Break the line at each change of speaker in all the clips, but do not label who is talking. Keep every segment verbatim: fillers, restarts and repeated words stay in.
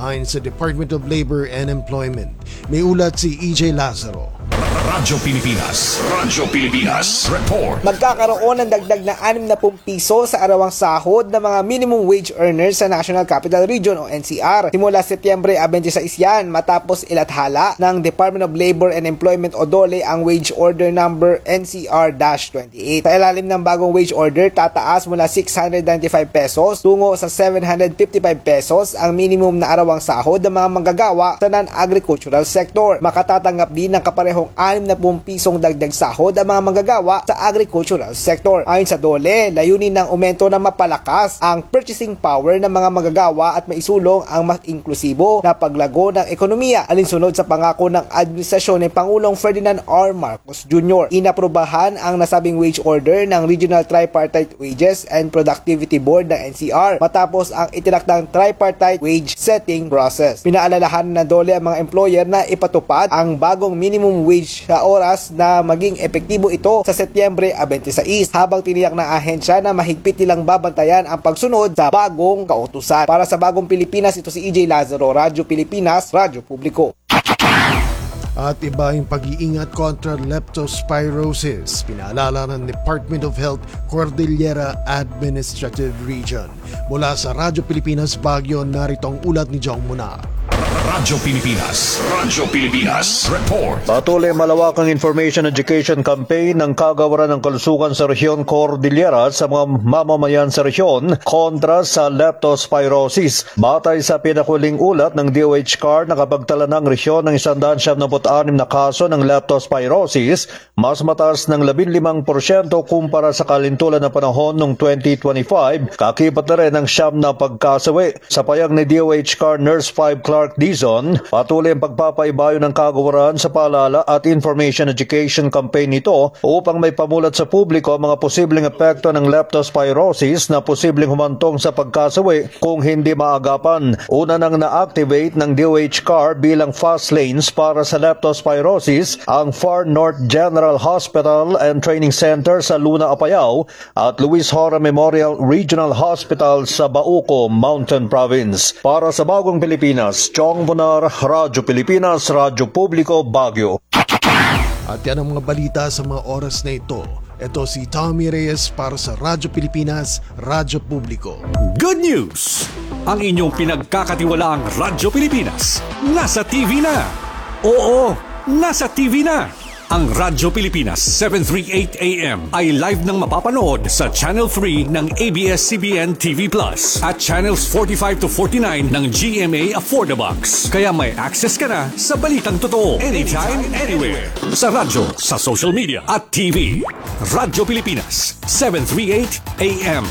ayon sa Department of Labor and Employment. May ulat si E J Lazaro.
Radyo Pilipinas, Radyo Pilipinas, report.
Magkakaroon ng dagdag na anim na piso sa arawang sahod ng mga minimum wage earners sa National Capital Region o N C R. Simula Setyembre twenty-six yan matapos ilathala ng Department of Labor and Employment o DOLE ang wage order number N C R twenty-eight. Sa ilalim ng bagong wage order, tataas mula six hundred ninety-five pesos tungo sa seven hundred fifty-five pesos ang minimum na arawang sahod ng mga manggagawa sa non-agricultural sector. Makatatanggap din ng kaparehong anim na pisong dagdag sahod ang mga manggagawa sa agricultural sector. Ayon sa DOLE, layunin ng aumento na mapalakas ang purchasing power ng mga manggagawa at maisulong ang mas inklusibo na paglago ng ekonomiya alinsunod sa pangako ng administrasyon ni Pangulong Ferdinand R. Marcos Junior Inaprobahan ang nasabing wage order ng Regional Tripartite Wages and Productivity Board ng N C R matapos ang itinakdang tripartite wage setting process. Pinaalalahanan ng DOLE ang mga employer na ipatupad ang bagong minimum wage sa oras na maging epektibo ito sa Setyembre twenty-six habang tiniyak ng ahensya na mahigpit nilang babantayan ang pagsunod sa bagong kautusan. Para sa Bagong Pilipinas, ito si E J Lazaro, Radyo Pilipinas, Radyo Publiko.
At iba yung pag-iingat kontra leptospirosis, pinaalala ng Department of Health Cordillera Administrative Region. Mula sa Radyo Pilipinas Baguio, narito ang ulat ni Jong Muna.
Radyo Pilipinas, Radyo Pilipinas, report.
Patuloy malawakang information education campaign ng Kagawaran ng Kalusugan sa Rehiyon Cordillera sa mga mamamayan sa rehiyon kontra sa leptospirosis. Batay sa pinakuling ulat ng D O H C A R, nakapagtala ng rehiyon ng one hundred seventy-six na kaso ng leptospirosis, mas mataas ng fifteen porsyento kumpara sa kalintulan na panahon noong twenty twenty-five, kakibat na rin ng siyam na pagkasawi. Sa payag ni D O H C A R Nurse five Clark Dizon, patuloy ang pagpapaibayo ng Kagawaran sa paalala at information education campaign nito upang may pamulat sa publiko ang mga posibleng epekto ng leptospirosis na posibleng humantong sa pagkasawi kung hindi maagapan. Una nang na-activate ng D O H C A R bilang fast lanes para sa leptospirosis ang Far North General Hospital and Training Center sa Luna, Apayao at Luis Hora Memorial Regional Hospital sa Bauco, Mountain Province. Para sa Bagong Pilipinas, Chong Bonar, Radyo Pilipinas, Radyo Publiko, Baguio.
At yan ang mga balita sa mga oras na ito. Ito si Tommy Reyes para sa Radyo Pilipinas, Radyo Publiko.
Good news! Ang inyong pinagkakatiwalaang Radyo Pilipinas nasa T V na. Oo, nasa T V na. Ang Radyo Pilipinas seven thirty-eight A M ay live nang mapapanood sa Channel three ng A B S C B N T V Plus at Channels forty-five to forty-nine ng G M A Affordabox. Kaya may access ka na sa balitang totoo anytime, anywhere. Sa radyo, sa social media at T V. Radyo Pilipinas seven thirty-eight A M.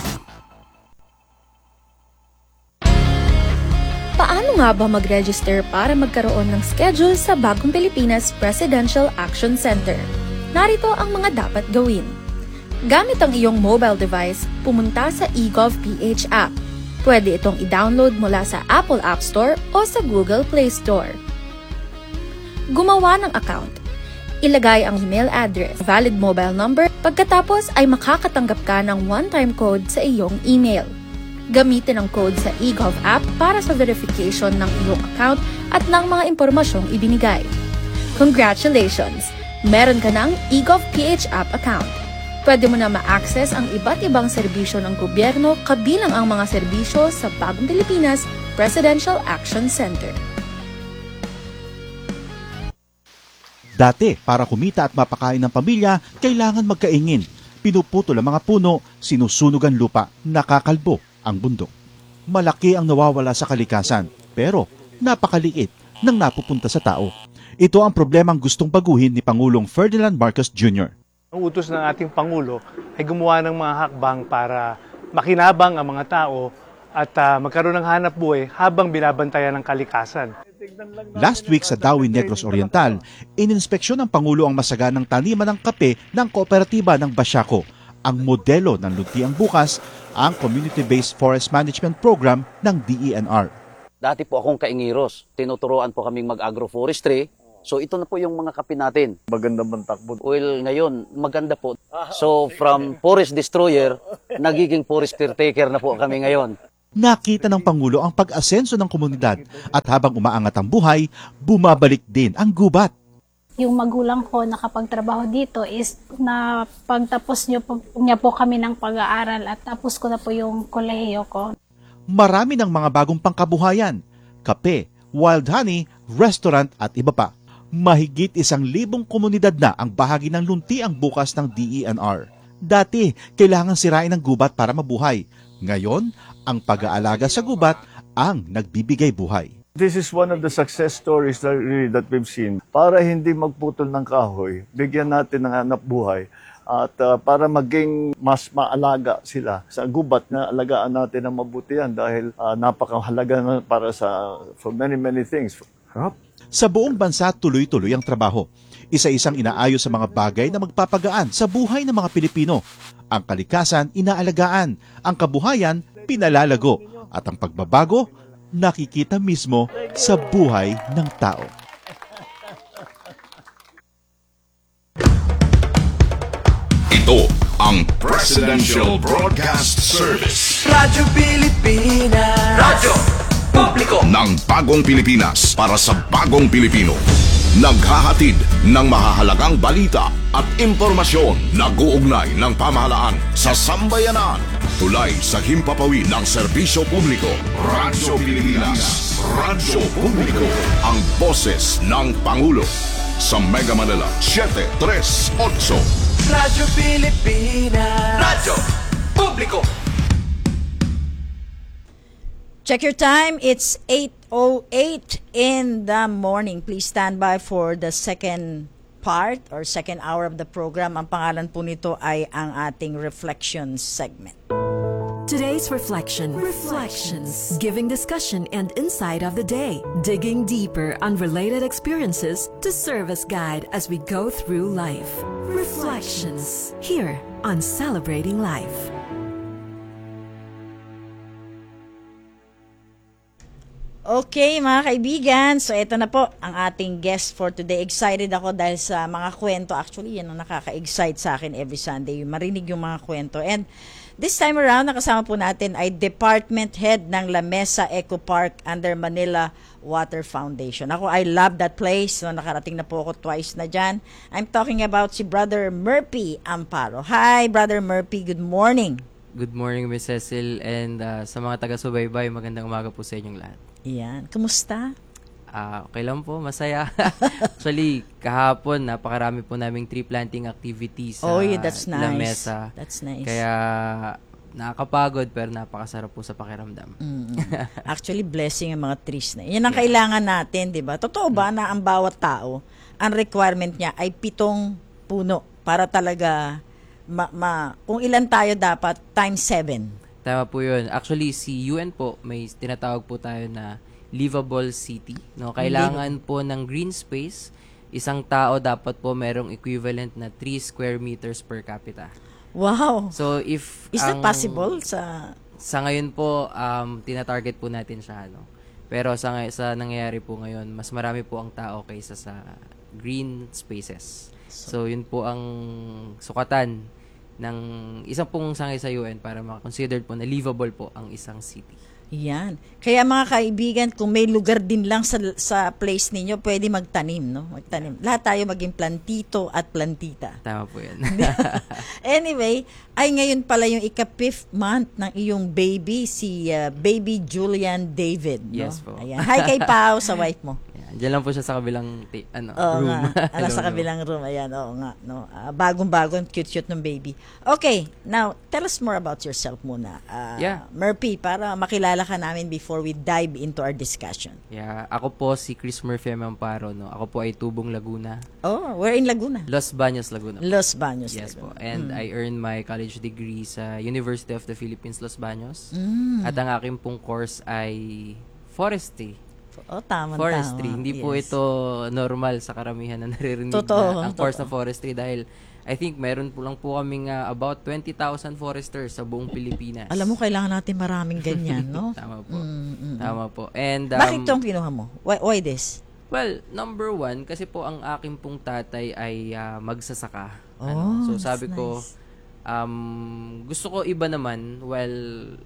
Paano nga ba mag-register para magkaroon ng schedule sa Bagong Pilipinas Presidential Action Center? Narito ang mga dapat gawin. Gamit ang iyong mobile device, pumunta sa eGovPH app. Pwede itong i-download mula sa Apple App Store o sa Google Play Store. Gumawa ng account. Ilagay ang email address, valid mobile number, pagkatapos ay makakatanggap ka ng one-time code sa iyong email. Gamitin ang code sa eGov app para sa verification ng iyong account at ng mga impormasyong ibinigay. Congratulations! Meron ka ng eGovPH app account. Pwede mo na ma-access ang iba't ibang serbisyo ng gobyerno kabilang ang mga serbisyo sa Bagong Pilipinas Presidential Action Center.
Dati, para kumita at mapakain ng pamilya, kailangan magkaingin. Pinuputol ang mga puno, sinusunog ang lupa, nakakalbo ang bundok. Malaki ang nawawala sa kalikasan, pero napakaliit nang napupunta sa tao. Ito ang problemang gustong baguhin ni Pangulong Ferdinand Marcos Junior
Ang utos ng ating Pangulo ay gumawa ng mga hakbang para makinabang ang mga tao at uh, magkaroon ng hanap buhay habang binabantayan ng kalikasan.
Last week sa Dawi Negros Oriental, ininspeksyon ng Pangulo ang masaganang taniman ng kape ng kooperatiba ng Basiaco. Ang modelo ng Luntiang Bukas, ang Community-Based Forest Management Program ng D E N R.
Dati po akong kaingiros. Tinuturoan po kaming mag-agroforestry. So ito na po yung mga kape natin.
Maganda bang takbo?
Well, ngayon, maganda po. So from forest destroyer, nagiging forest caretaker na po kami ngayon.
Nakita ng Pangulo ang pag-asenso ng komunidad at habang umaangat ang buhay, bumabalik din ang gubat.
Yung magulang ko nakapagtrabaho dito is na pagtapos niyo po, niya po kami ng pag-aaral at tapos ko na po yung kolehiyo ko.
Marami ng mga bagong pangkabuhayan, kape, wild honey, restaurant at iba pa. Mahigit isang libong komunidad na ang bahagi ng luntiang bukas ng D E N R. Dati, kailangan sirain ng gubat para mabuhay. Ngayon, ang pag-aalaga sa gubat ang nagbibigay buhay.
This is one of the success stories that, really, that we've seen. Para hindi magputol ng kahoy, bigyan natin ng hanap buhay. At uh, para maging mas maalaga sila sa gubat na alagaan natin ng mabuti yan dahil uh, napakahalaga na para sa for many many things. Huh?
Sa buong bansa tuloy-tuloy ang trabaho. Isa-isang inaayos sa mga bagay na magpapagaan sa buhay ng mga Pilipino. Ang kalikasan inaalagaan, ang kabuhayan pinalalago at ang pagbabago nakikita mismo sa buhay ng tao.
Ito ang Presidential Broadcast Service.
Radyo Pilipinas. Radyo Publiko
ng bagong Pilipinas para sa bagong Pilipino. Naghahatid ng mahahalagang balita at impormasyon na guugnay ng pamahalaan sa sambayanan. Tulay sa himpapawid ng serbisyo publiko. Radyo Pilipinas. Radyo Publiko. Ang boses ng Pangulo. Sa Mega Manila, seven three eight.
Radyo Pilipinas. Radyo Publiko.
Check your time. It's eight oh eight in the morning. Please stand by for the second part or second hour of the program. Ang pangalan po nito ay ang ating Reflections segment.
Today's reflection. Reflections. Giving discussion and insight of the day. Digging deeper on related experiences to serve as guide as we go through life. Reflections. Here on Celebrating Life.
Okay, mga kaibigan. So, ito na po ang ating guest for today. Excited ako dahil sa mga kwento. Actually, yan ang nakaka-excite sa akin every Sunday. Marinig yung mga kwento. And this time around, nakasama po natin ay Department Head ng La Mesa Eco Park under Manila Water Foundation. Ako, I love that place. So, nakarating na po ako twice na dyan. I'm talking about si Brother Murphy Amparo. Hi, Brother Murphy. Good morning.
Good morning, Miss Cecil. And uh, sa mga taga-subaybay, magandang umaga po sa inyong lahat.
Yan. Kumusta?
Uh, okay lang po, masaya. Actually, kahapon, napakarami po naming tree planting activities sa
oh, yeah, that's nice.
La Mesa.
That's nice.
Kaya, nakakapagod pero napakasarap po sa pakiramdam.
Mm-hmm. Actually, blessing ang mga trees na. Yan ang yeah. kailangan natin, di ba? Totoo ba mm-hmm. na ang bawat tao, ang requirement niya ay pitong puno para talaga, ma, ma, kung ilan tayo dapat, times seven.
Tama po yun. Actually, si U N po, may tinatawag po tayo na livable city. No? Kailangan po ng green space. Isang tao dapat po merong equivalent na three square meters per capita.
Wow!
So, if...
Is
ang,
that possible? Sa
sa ngayon po, um, tinatarget po natin siya. No? Pero sa, sa nangyayari po ngayon, mas marami po ang tao kaysa sa green spaces. So, yun po ang sukatan ng isang pong sangay sa U N para ma-considered po na livable po ang isang city.
Yan. Kaya mga kaibigan, kung may lugar din lang sa sa place ninyo, pwede magtanim, no? Magtanim. Lahat tayo maging plantito at plantita.
Tama po yan.
Anyway, ay ngayon pala yung ika-fifth month ng iyong baby, si uh, baby Julian David, no?
Yes po.
Ayan. Hi kay Pao, sa wife mo.
Diyan lang po siya sa kabilang t- ano,
oo
room.
Nga. Ano, sa kabilang room. Ayan, oo nga. No? Uh, bagong-bago, cute-cute ng baby. Okay, now, tell us more about yourself muna. Uh,
yeah.
Murphy, para makilala ka namin before we dive into our discussion.
Yeah, ako po si Chris Murphy Amparo. No? Ako po ay Tubong, Laguna.
Oh, where in Laguna?
Los Baños, Laguna.
Los Baños,
yes
Laguna.
Po. And
mm.
I earned my college degree sa University of the Philippines, Los Baños.
Mm.
At ang aking pong course ay forestry.
Oh, tama,
forestry.
tama.
Hindi
yes.
po ito normal sa karamihan na naririnig
totoo,
na ang
totoo.
course na forestry dahil I think meron po lang po kaming uh, about twenty thousand foresters sa buong Pilipinas.
Alam mo, kailangan natin maraming ganyan, no?
Tama po.
Mm-mm.
Tama po. And, um,
bakit itong kinuha mo? Why, why this?
Well, number one, kasi po ang aking pong tatay ay uh, magsasaka.
Oh,
ano? So sabi
nice.
ko, um, gusto ko iba naman, well,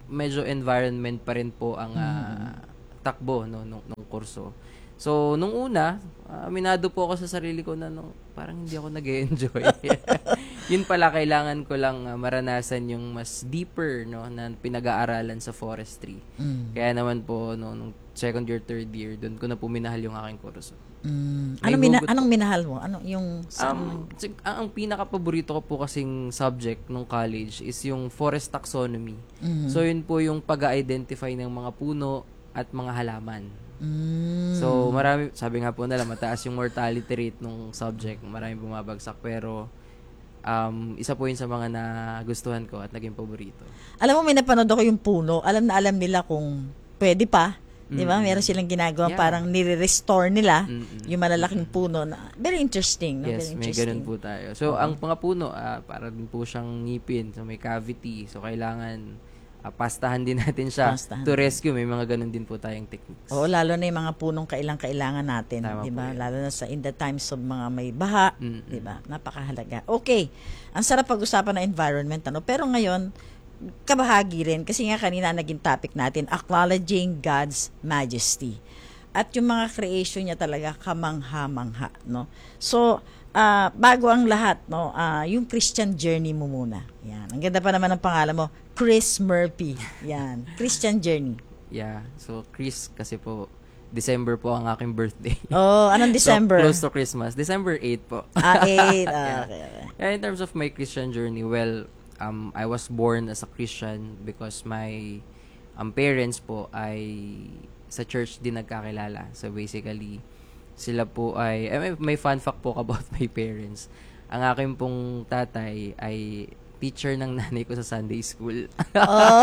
medyo environment pa rin po ang ah, takbo no nung, nung kurso. So, nung una, uh, aminado po ako sa sarili ko na nung, parang hindi ako nag-enjoy. Yun pala, kailangan ko lang uh, maranasan yung mas deeper no, na pinag-aaralan sa forestry.
Mm.
Kaya naman po, no, nung second year, third year, doon ko na po minahal yung aking kurso.
Mm.
May
Anong, mina-
hugot-
anong minahal mo? Ano yung...
Um, sig- ang, ang pinaka-paborito ko po kasing subject nung college is yung forest taxonomy.
Mhm.
So, yun po yung pag-identify ng mga puno at mga halaman.
Mm.
So, marami, sabi nga po nila, mataas yung mortality rate nung subject. Maraming bumabagsak. Pero, um, isa po yun sa mga nagustuhan ko at naging paborito.
Alam mo, may napanood ako yung puno. Alam na alam nila kung pwede pa. Di ba?
Mm.
Meron silang ginagawa,
Yeah.
parang nire-restore nila
Mm-mm.
yung malalaking puno. Na, very interesting. No?
Yes,
very
may
interesting.
ganun po tayo. So,
Oo.
ang mga puno, ah, para din po siyang ngipin. So, may cavity. So, kailangan ah, pastahan din natin siya
Pastahan.
to rescue. May mga ganun din po tayong techniques.
Oo, lalo na yung mga punong kailang-kailangan natin,
Tama
'di
po
ba?
yan.
Lalo na sa in the times of mga may baha,
Mm-mm.
'di ba? Napakahalaga. Okay. Ang sarap pag-usapan ng environment ano, pero ngayon kabahagi rin kasi nga kanina naging topic natin, acknowledging God's majesty. At yung mga creation niya talaga kamangha-mangha, no? So, ah, bago ang lahat, no, ah, yung Christian journey mo muna. Yan. Ang ganda pa naman ng pangalan mo, Chris Murphy. Yan. Christian journey.
Yeah. So, Chris, kasi po, December po ang aking birthday.
Oh, anong December?
So, close to Christmas. December eighth po.
Ah, eight. Ah,
Yeah.
okay, okay.
Yeah, in terms of my Christian journey, well, um, I was born as a Christian because my um, parents po ay sa church din nagkakilala. So, basically, sila po ay, eh, may, may fun fact po about my parents. Ang aking pong tatay ay teacher ng nanay ko sa Sunday school.
Oh.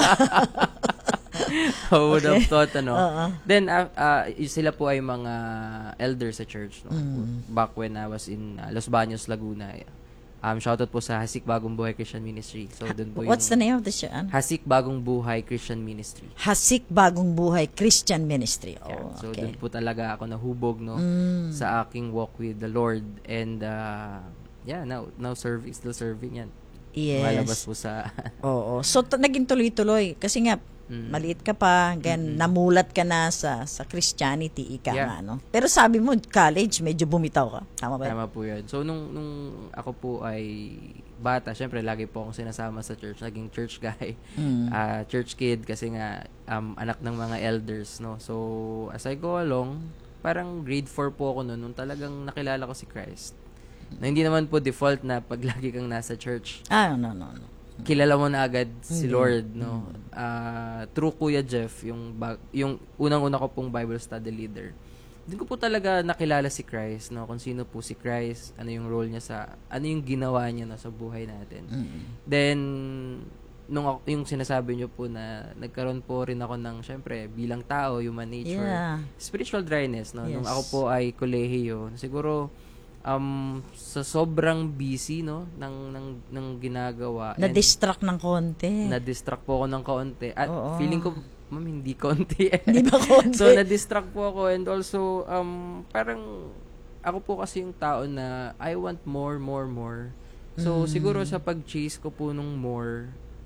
Who would have
Okay.
thought, ano?
Oo.
Then, uh, uh, sila po ay mga elders sa church. No?
Mm.
Back when I was in uh, Los Baños, Laguna. Um, shoutout po sa Hasik Bagong Buhay Christian Ministry. So, dun po
What's the
yung
name of the church? Ano?
Hasik Bagong Buhay Christian Ministry.
Hasik Bagong Buhay Christian Ministry. Oh,
Yeah. So,
okay.
dun po talaga ako nahubog, no?
Mm.
Sa aking walk with the Lord. And, uh, yeah, now, now serving, still serving yan.
Yes.
Malabas po sa...
Oo. So, t- naging tuloy-tuloy. Kasi nga,
Mm.
maliit ka pa, gan, namulat ka na sa sa Christianity, ika
Yeah.
nga, no? Pero sabi mo, college, medyo bumitaw ka. Tama ba?
Tama po yun. So, nung, nung ako po ay bata, syempre, lagi po akong sinasama sa church. Naging church guy.
Mm.
Ah, church kid kasi nga, um, anak ng mga elders, no? So, as I go along, parang grade four po ako noon, nung talagang nakilala ko si Christ. Na hindi naman po default na pag lagi kang nasa church.
Ah, no, no, no.
Kilala mo na agad si
Hindi.
Lord, no? Ah, through Kuya Jeff, yung bag, yung unang-una ko pong Bible study leader. Doon ko po talaga nakilala si Christ, no? Kung sino po si Christ, ano yung role niya sa, ano yung ginawa niya, no, sa buhay natin.
Mm.
Then, nung ako, yung sinasabi niyo po na nagkaroon po rin ako ng, syempre, bilang tao, human nature,
Yeah.
spiritual dryness, no? Nung
Yes.
ako po ay kolehiyo, siguro, um, sa sobrang busy, no, ng, ng, ng ginagawa. and
Na-distract ng konti.
na-distract po ako ng kaunti. At
Oo.
feeling ko, ma'am, hindi konti.
Hindi ba konti?
So, na-distract po ako. And also, um, parang, ako po kasi yung tao na, I want more, more, more. So,
Mm.
siguro sa pag-chase ko po nung more,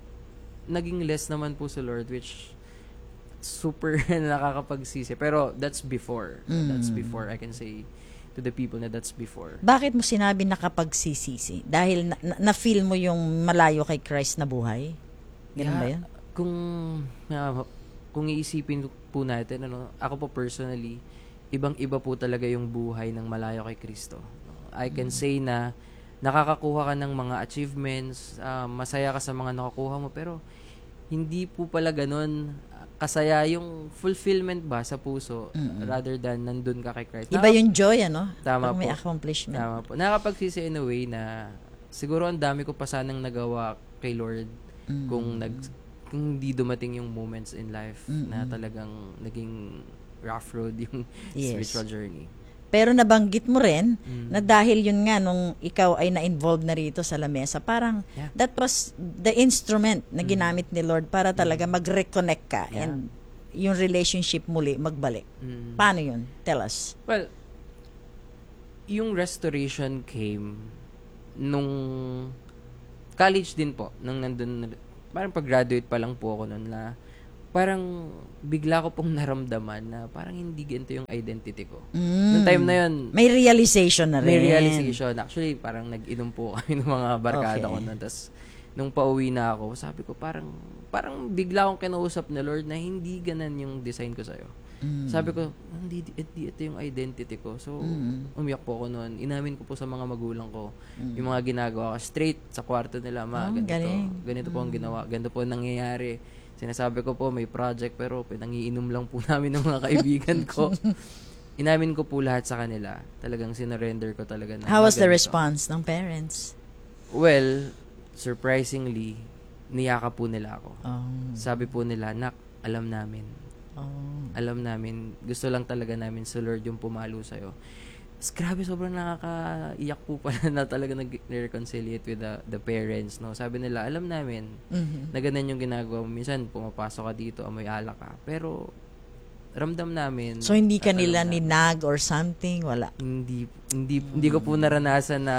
naging less naman po sa Lord, which, super nakakapagsisi. Pero, that's before. That's
Mm.
before. I can say to the people na that's before.
Bakit mo sinabi nakapagsisisi? Dahil na, na, na-feel mo yung malayo kay Christ na buhay? Ganun
Yeah,
ba yun?
Kung uh, kung iisipin po natin, ano, ako po personally, ibang-iba po talaga yung buhay ng malayo kay Kristo. I can say na nakakakuha ka ng mga achievements, uh, masaya ka sa mga nakukuha mo, pero hindi po pala ganun kasaya yung fulfillment ba sa puso,
Mm-mm.
rather than nandun ka kay Christ.
Iba yung joy, ano?
Tama
Pag may
po.
accomplishment.
Tama po. Nakakapagsisi in a way na siguro ang dami ko pa sanang nagawa kay Lord
Mm.
kung nag kung hindi dumating yung moments in life
Mm-mm.
na talagang naging rough road yung
Yes.
spiritual journey.
Pero nabanggit mo rin
Mm.
na dahil yun nga nung ikaw ay na-involve na rito sa lamesa, parang
Yeah.
that was the instrument na ginamit ni Lord para talaga mag-reconnect ka
Yeah.
and yung relationship muli magbalik.
Mm.
Paano yun? Tell us.
Well, yung restoration came nung college din po, nung nandun, parang pag-graduate pa lang po ako nun na parang bigla ko pong naramdaman na parang hindi ganito yung identity ko.
Mm.
Noong time na yun,
May realization na rin.
may realization. Actually, parang nag-inom po kami ng mga barkada
Okay.
ko nun. Tapos, nung pauwi na ako, sabi ko parang, parang bigla akong kinausap ni Lord na hindi ganan yung design ko sa'yo.
Mm.
Sabi ko, hindi, hindi ito yung identity ko. So,
Mm.
umiyak po ako noon. Inamin ko po sa mga magulang ko
Mm.
yung mga ginagawa ko. Straight sa kwarto nila, ma,
Oh,
ganito.
galing.
Ganito po ang
Mm.
ginawa. Ganito po ang nangyayari. Sinasabi ko po, may project pero pinangiinom lang po namin ng mga kaibigan ko. Inamin ko po lahat sa kanila. Talagang sinurrender ko talaga na.
How was the
ganito.
response ng parents?
Well, surprisingly, niyaka po nila ako.
Oh.
Sabi po nila, nak, alam namin.
Oh.
Alam namin, gusto lang talaga namin sa Lord yung pumalo sa'yo. Tapos, grabe, sobrang nakakaiyak po pala na talaga nag-reconciliate with the, the parents, no? Sabi nila, alam namin
Mhm.
na ganun yung ginagawa mo. Minsan, pumapasok ka dito, amoy alak ka. Pero, ramdam namin.
So, hindi ka
at alam
nila
namin.
ninag or something? Wala.
Hindi, hindi, hindi ko po naranasan na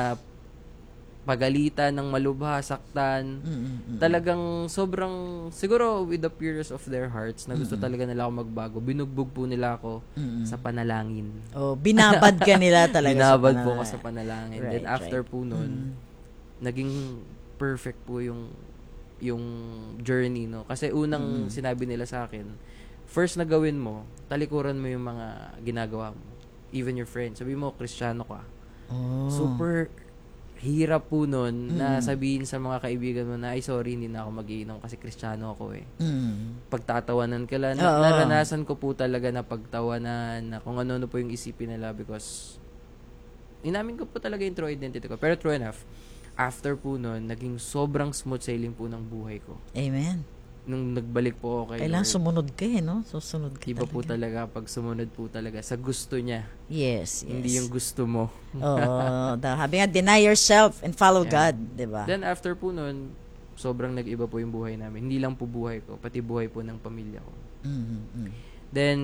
pagalitan ng malubha, saktan.
Mm-mm.
Talagang sobrang, siguro with the purest of their hearts, na gusto
Mm-mm.
talaga nila ako magbago. Binugbog po nila ako
Mm-mm.
sa panalangin.
Oh, binabad ka nila talaga sa
Binabad po
panalangin.
ako sa panalangin.
Right,
Then after
right.
po nun,
Mm.
naging perfect po yung yung journey, no? Kasi unang
Mm.
sinabi nila sa akin, first na gawin mo, talikuran mo yung mga ginagawa mo. Even your friends. Sabi mo, Kristiyano ka.
Oh.
Super hirap po nun na
Mm.
sabihin sa mga kaibigan mo na, ay sorry, hindi na ako mag-iinom kasi Kristiyano ako eh.
Mm.
Pagtatawanan ka lang.
Oo.
Naranasan ko po talaga na pagtawanan, na kung ano-ano po yung isipin nila because inamin ko po talaga yung true identity ko. Pero true enough, after po nun, naging sobrang smooth sailing po ng buhay ko.
Amen.
Nung nagbalik po ako kay
Kailangan
Lord,
sumunod ka eh, no? Susunod ka
iba
talaga.
po talaga pag sumunod po talaga sa gusto niya.
Yes, yes.
Hindi yung gusto mo.
Oo. da- Sabi nga, deny yourself and follow
Yeah.
God. Diba?
Then after po nun, sobrang nag-iba po yung buhay namin. Hindi lang po buhay ko, pati buhay po ng pamilya ko.
Mm-hmm.
Then,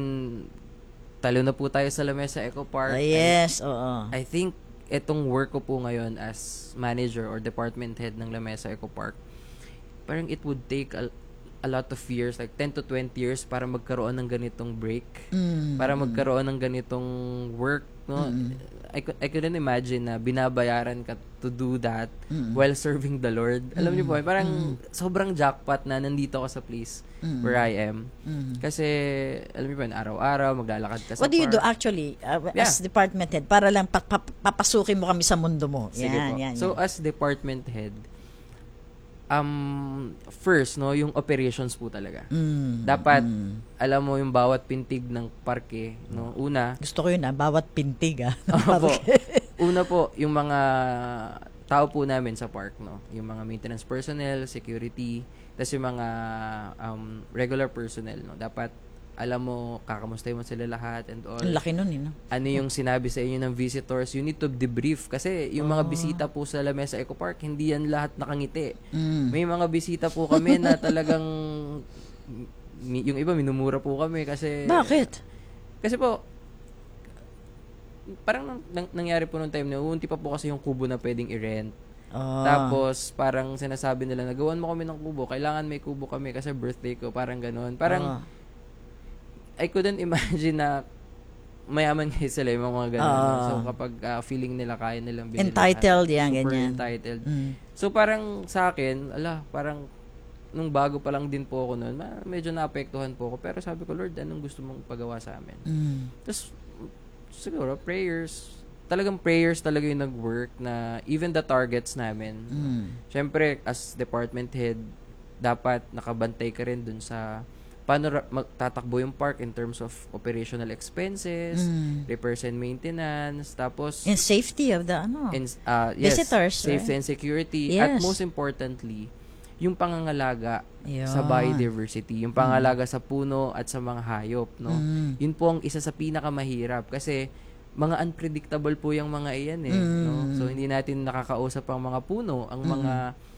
talo na po tayo sa Lamesa Eco Park.
Oh, yes, oo.
I think, etong work ko po ngayon as manager or department head ng Lamesa Eco Park, parang it would take a, a lot of years, like ten to twenty years para magkaroon ng ganitong break.
Mm.
Para magkaroon ng ganitong work, no?
Mm.
I, cou- I couldn't imagine na binabayaran ka to do that
Mm.
while serving the Lord. Alam niyo po,
Mm.
parang
Mm.
sobrang jackpot na nandito ako sa place
Mm.
where I am.
Mm.
Kasi, alam niyo po, araw-araw, maglalakad ka sa
What do you do
park.
actually uh,
Yeah.
as department head para lang pa- pa- papasukin mo kami sa mundo mo?
Sige
Yan,
po.
yan,
So,
yan.
as department head, um, first, no, yung operations po talaga.
Mm,
Dapat,
mm.
alam mo yung bawat pintig ng parke, no, una,
Gusto ko yun ah, bawat pintig ah.
Opo. Una po, yung mga tao po namin sa park, no? Yung mga maintenance personnel, security, tas yung mga um, regular personnel, no? Dapat, alam mo, kakamustahin mo sila lahat and all.
Ang laki nun, eh, no?
Ano yung sinabi sa inyo ng visitors, you need to debrief. Kasi yung mga
Oh.
bisita po sa Lamesa Eco Park, hindi yan lahat nakangiti.
Mm.
May mga bisita po kami na talagang, mi- yung iba minumura po kami kasi...
Bakit?
Kasi po, parang nang, nang- nangyari po nung time na unti pa po kasi yung kubo na pwedeng i-rent.
Ah.
Tapos, parang sinasabi nila, nagawan mo kami ng kubo, kailangan may kubo kami kasi birthday ko, parang ganun. Parang,
Ah.
I couldn't imagine na mayaman kayo sila yung mga ganun.
Ah.
So, kapag ah, feeling nila, kaya nilang bilhin
Entitled,
lahat.
yan,
Super
ganyan.
entitled.
Mm.
So, parang sa akin, ala, parang, nung bago pa lang din po ako noon, ma- medyo naapektuhan po ako. Pero sabi ko, Lord, anong gusto mong pagawa sa amin?
Mm.
Tapos, siguro, prayers. Talagang prayers talaga yung nag-work na even the targets namin.
Mm.
Siyempre, as department head, dapat nakabantay ka rin dun sa paano ra- magtatakbo yung park in terms of operational expenses,
Mm.
repairs and maintenance, tapos
And safety of the ano
in, uh, yes,
visitors,
safety
right?
and security,
Yes.
at most importantly, yung pangangalaga sa
Yun.
biodiversity, yung pangangalaga sa puno at sa mga hayop, no?
Mm.
Yun po ang isa sa pinakamahirap kasi mga unpredictable po yung mga iyan eh,
Mm.
no? So hindi natin nakakausap ang mga puno, ang mga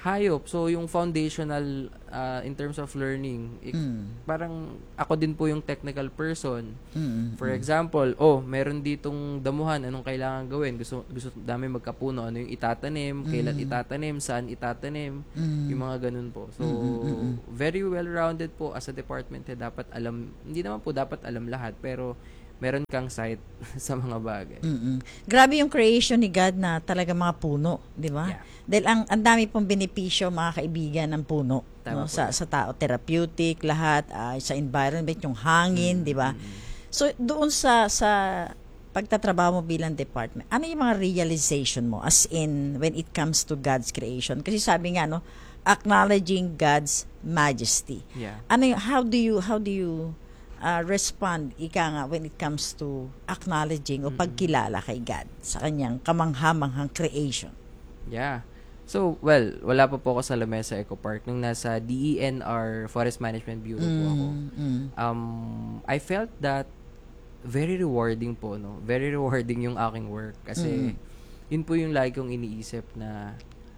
hayop. So, yung foundational uh, in terms of learning, ik-
Mm.
parang ako din po yung technical person.
Mm,
For
mm.
example, oh, meron ditong damuhan, anong kailangan gawin? Gusto gusto dami magkapuno, ano yung itatanim, kailan
Mm.
itatanim, saan itatanim,
Mm.
yung mga ganun po. So,
Mm, mm, mm, mm.
very well-rounded po as a department head. Dapat alam, hindi naman po dapat alam lahat, pero meron kang sight sa mga bagay.
Mm-mm. Grabe yung creation ni God na talaga mga puno, di ba? Dahil ang, ang dami pong benepisyo, mga kaibigan, ng puno.
Tama
No?
po
Sa, sa tao, therapeutic, lahat, ah, sa environment, yung hangin, di ba? So, doon sa, sa pagtatrabaho mo bilang department, ano yung mga realization mo as in when it comes to God's creation? Kasi sabi nga, no, acknowledging God's majesty.
Yeah.
Ano yung, how do you, how do you uh, respond, ika nga, when it comes to acknowledging o pagkilala kay God sa kanyang kamanghamanghang creation?
Yeah. So, well, wala pa po ako sa Lamesa Eco Park. Nung nasa D E N R Forest Management Bureau po ako,
mm.
um, I felt that very rewarding po, no? Very rewarding yung aking work. Kasi,
Mm.
yun po yung lagi kong iniisip na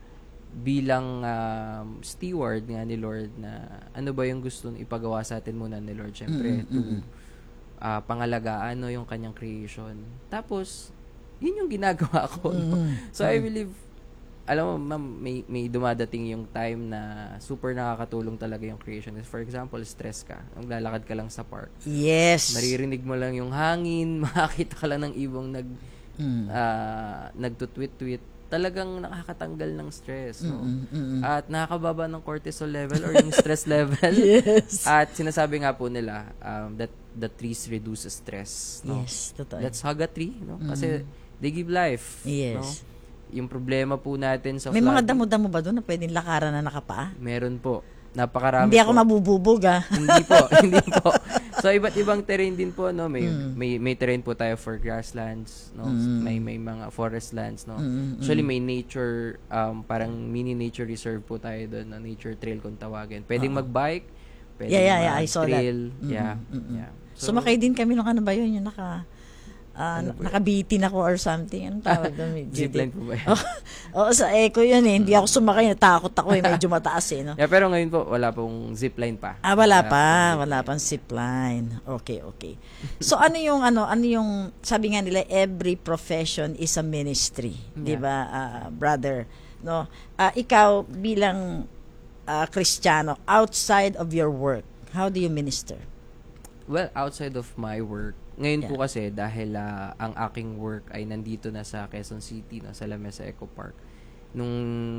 bilang um, steward nga ni Lord na ano ba yung gusto ipagawa sa atin muna ni Lord, syempre,
Mm,
to
mm,
uh, pangalagaan no, yung kanyang creation. Tapos, yun yung ginagawa ko. No?
Mm,
So, I
mm.
believe, alam mo, ma'am, may, may dumadating yung time na super nakakatulong talaga yung creation. For example, stress ka. Maglalakad ka lang sa park.
Yes.
Maririnig mo lang yung hangin, makakita ka lang ng ibong nag,
Mm.
uh, nagtutwit-twit. Talagang nakakatanggal ng stress. No?
Mm-mm, mm-mm.
At nakakababa ng cortisol level or yung stress level.
Yes.
At sinasabi nga po nila um, that the trees reduces stress. No?
Yes, totoo.
Let's hug a tree. No? Kasi
Mm.
they give life.
Yes.
No? Yung problema po natin sa
May mga
flooding,
damo-damo ba doon na pwedeng lakaran na nakapaa?
meron po. Napakarami
Hindi ako
po.
mabububog, ah.
Hindi po, hindi po. So iba't ibang terrain din po, no. May
Mm.
may may terrain po tayo for grasslands, no.
Mm.
May may mga forest lands, no.
Mm, mm,
Actually
mm.
may nature um parang mini nature reserve po tayo doon, no? Nature trail kung tawagin. Pwedeng
Oo.
mag-bike, pwedeng
Yeah, yeah, yeah. I saw that.
mag-trail.
Mm,
Yeah.
mm, mm.
Yeah.
Sumakay din kami nung ano ba yun, yung naka ah,
Ano po yun?
nakabitin ako or something. Anong tawag doon?
Zipline po ba yan?
Oo, oh, sa eco yun eh. Hindi ako sumakay, natakot ako eh. Medyo mataas eh. No?
Yeah, pero ngayon po wala pong zipline pa.
Ah, wala
pong
pa.
zipline.
Wala pang zipline. Okay, okay. So, ano yung, ano, ano yung, sabi nga nila, every profession is a ministry. Di
Yeah.
ba, ah, brother? No? Ah, ikaw, bilang ah, Kristiyano, outside of your work, how do you minister?
Well, outside of my work, ngayon
Yeah.
po kasi dahil ah, ang aking work ay nandito na sa Quezon City, no, sa Lamesa Eco Park. Nung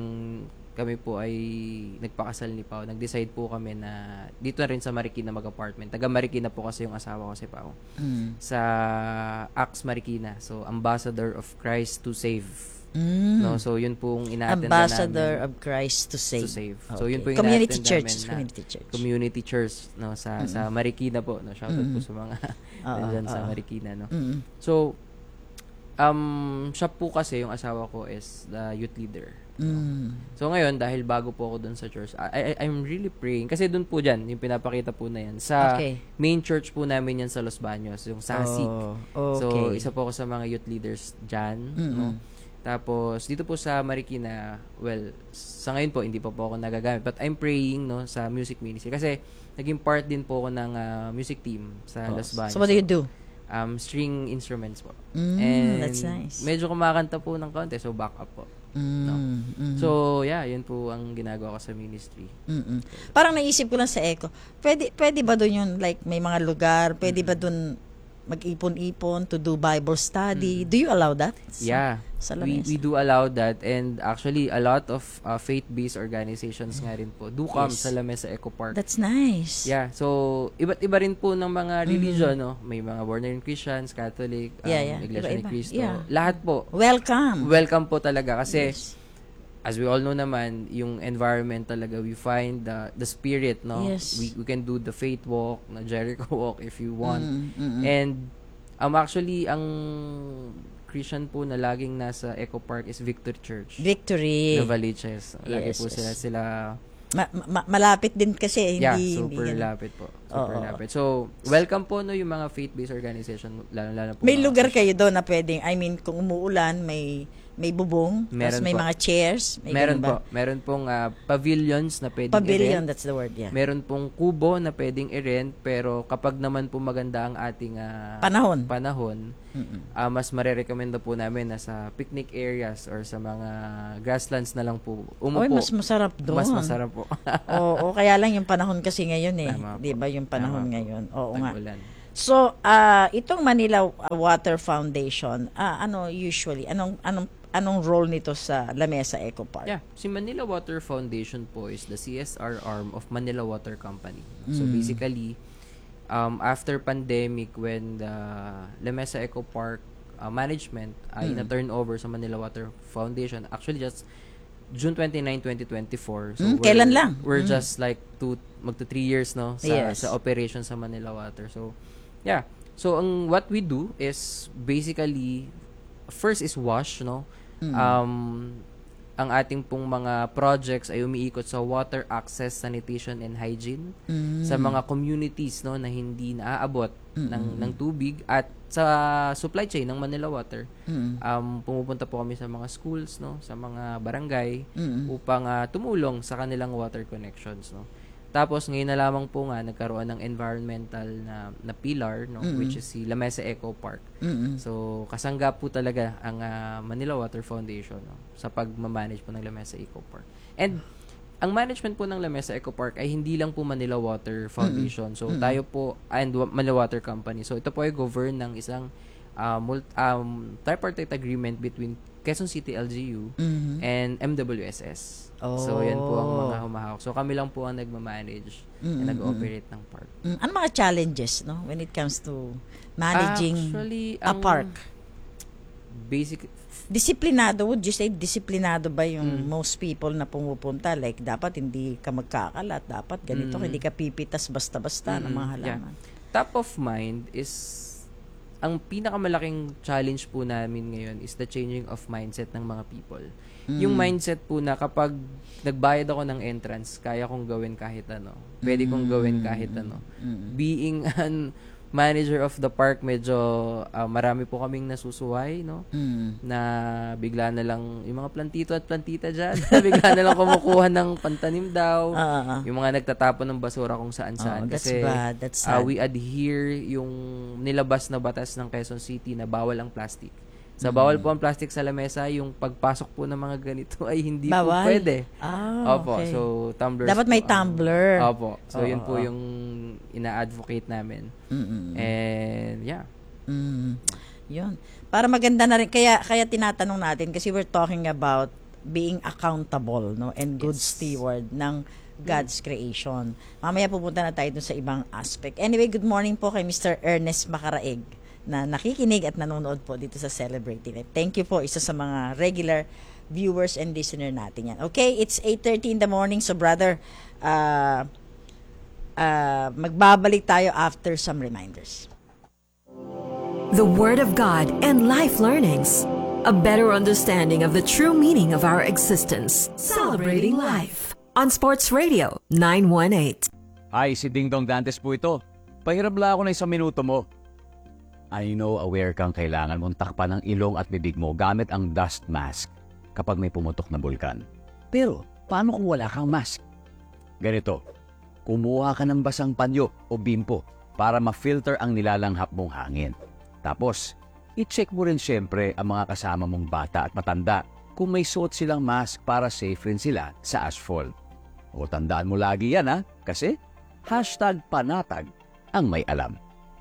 kami po ay nagpakasal ni Pao, nag-decide po kami na dito na rin sa Marikina mag-apartment. Taga Marikina po kasi yung asawa ko si Pao.
Mm.
Sa Axe Marikina. So, Ambassador of Christ to Save.
Mm.
No, so yun pong ina-attend
Ambassador
namin.
of Christ to save.
To save.
Okay.
So yun po yung
Community
ina-attend
church.
namin na
Community church.
Community church no sa
Mm-mm.
sa Marikina po no. Shout out po
Mm-mm.
sa mga
Oo,
nandiyan sa
oo.
Marikina no.
Mm-mm.
So um siya po kasi yung asawa ko is the youth leader. no?
Mm.
So ngayon dahil bago po ako doon sa church, I, I I'm really praying kasi doon po diyan yung pinapakita po na yan sa
Okay.
main church po namin yan sa Los Baños, yung Sasik.
Oh,
So
okay.
isa po ako sa mga youth leaders diyan,
Mm-mm.
no. Tapos, dito po sa Marikina, well, sa ngayon po, hindi pa po ako nagagamit. But I'm praying, no, sa music ministry. Kasi, naging part din po ako ng ah, music team sa
Oh,
Los Baños.
so what do you do?
Um, string instruments po.
Mm,
And
that's nice.
medyo kumakanta po ng konti, so back up po. No?
Mm, mm.
So, yeah, yun po ang ginagawa ko sa ministry.
Mm-mm. Parang naisip ko lang sa Eco, pwede, pwede ba doon yun, like may mga lugar, pwede ba doon mag-ipon-ipon to do Bible study? Do you allow that? Sa-
Yeah,
sa
we,
Lamesa?
we do allow that, and actually a lot of uh, faith-based organizations nga rin po do come
Yes.
sa Lamesa Eco Park.
That's nice.
Yeah, so iba't iba rin po ng mga
Mhm.
religion, no? May mga born-again Christians, Catholic, um,
Yeah, yeah.
Iglesia ni
Iba-iba.
Cristo.
Yeah.
Lahat po.
Welcome.
Welcome po talaga kasi
Yes.
as we all know naman, yung environment talaga, we find the the spirit, no?
Yes.
We we can do the faith walk, na Jericho walk if you want.
Mm, mm, mm.
And um actually ang Christian po na laging nasa Eco Park is Victory Church.
Victory.
Novaliches. Lagi
Yes,
po
yes.
sila sila
Ma- ma- malapit din kasi,
yeah,
hindi,
super
hindi ganun.
lapit po. Super
Oo.
lapit. So, welcome po no yung mga faith-based organization, lalo lalo po.
May
mga
lugar kayo doon na pwedeng, I mean, kung umuulan, may may bubong, tapos
Meron
may
po.
mga chairs, may
Meron
ganun
po.
ba?
Meron pong ah, pavilions na pwedeng
Pavilion,
i-rent.
that's the word, yeah.
Meron pong kubo na pwedeng i-rent, pero kapag naman po maganda ang ating ah,
Panahon.
panahon ah, mas marerekomenda po namin na sa picnic areas or sa mga grasslands na lang po umupo.
Oy, mas masarap doon.
Mas masarap po.
Oo, kaya lang yung panahon kasi ngayon eh.
Tama po.
'Di ba yung panahon
Tama po.
ngayon? Oo nga.
Tag-ulan.
So, ah itong Manila Water Foundation, ah, ano usually, anong anong anong role nito sa La Mesa Eco Park?
Yeah, si Manila Water Foundation po is the C S R arm of Manila Water Company. So
Mm.
basically, um, after pandemic, when the La Mesa Eco Park uh, management ay
Mm.
na-turn over sa Manila Water Foundation, actually just June twenty-ninth, twenty twenty-four. So
Mm,
we're-
kailan lang?
We're
Mm.
just like two, magto three years no sa,
Yes.
sa operation sa Manila Water. So yeah. So ang what we do is basically first is wash no.
Mm.
Um ang ating pong mga projects ay umiikot sa water access, sanitation and hygiene
Mm.
sa mga communities no na hindi naaabot ng
Mm-mm.
ng tubig, at sa supply chain ng Manila Water.
Mm.
Um pumupunta po kami sa mga schools no, sa mga barangay
Mm.
upang ah, tumulong sa kanilang water connections no. Tapos ngayon na lamang po nga nagkaroon ng environmental na na pillar no,
Mm-mm.
which is si La Mesa Eco Park.
Mm-mm.
So kasangga po talaga ang ah, Manila Water Foundation no, sa pagmamanage po ng La Mesa Eco Park. And ang management po ng La Mesa Eco Park ay hindi lang po Manila Water Foundation. So
Mm-mm.
tayo po and wa- Manila Water Company. So ito po ay govern ng isang uh, mul- um, tripartite agreement between Quezon City L G U
Mhm.
and M W S S. So yan po ang
Oh.
mga humahawak. So kami lang po ang nagmamanage
Mm-mm.
and nag-operate ng park.
Mm, ano mga challenges no when it comes to managing
Actually,
a
ang
park?
Basic
Disiplinado, would you say disiplinado ba yung
Mm.
most people na pumupunta? Like, dapat hindi ka magkakalat, dapat ganito,
Mm.
hindi ka pipitas basta-basta ng
Mm,
mga
yeah.
halaman.
Top of mind is, ang pinakamalaking challenge po namin ngayon is the changing of mindset ng mga people.
Mm.
Yung mindset po na kapag nagbayad ako ng entrance, kaya kong gawin kahit ano. Pwede kong
Mm.
gawin kahit ano.
Mm.
Being an manager of the park, medyo ah, marami po kaming nasusuway, no?
Mm.
Na bigla na lang, yung mga plantito at plantita dyan, bigla na lang kumukuha ng pantanim daw.
Ah, ah.
Yung mga nagtatapon ng basura kung
Oh,
saan-saan.
that's
Kasi
bad. That's
ah,
sad.
we adhere yung nilabas na batas ng Quezon City na bawal ang plastic. Sa
Mm.
bawal po ang plastic sa lamesa, yung pagpasok po ng mga ganito ay hindi
Bawal?
po pwede.
Ah,
Opo,
okay.
so tumblers
Dapat
po
may
ang-
tumbler.
Opo. So
Oo,
yun po
oo.
yung ina-advocate namin.
Mm-mm.
And yeah.
Mm. Yun. Para maganda na rin, kaya, kaya tinatanong natin, kasi we're talking about being accountable, no, and good steward ng God's creation. Mamaya pupunta na tayo dun sa ibang aspect. Anyway, good morning po kay Mister Ernest Macaraig na nakikinig at nanonood po dito sa Celebrating It. Thank you po, isa sa mga regular viewers and listener natin yan. Okay, it's eight thirty in the morning, so brother, uh, uh, magbabalik tayo after some reminders.
The Word of God and life learnings. A better understanding of the true meaning of our existence. Celebrating life. On Sports Radio nine one eight.
Hi, si Ding Dong Dantes po ito. Pahirap lang ako na isang minuto mo. I know aware kang kailangan mong takpan ang ilong at bibig mo gamit ang dust mask kapag may pumutok na bulkan. Pero, paano kung wala kang mask? Ganito, kumuha ka ng basang panyo o bimpo para ma-filter ang nilalanghap mong hangin. Tapos, i-check mo rin siyempre ang mga kasama mong bata at matanda kung may suot silang mask para safe rin sila sa ashfall. O tandaan mo lagi yan ha, kasi hashtag panatag ang may alam.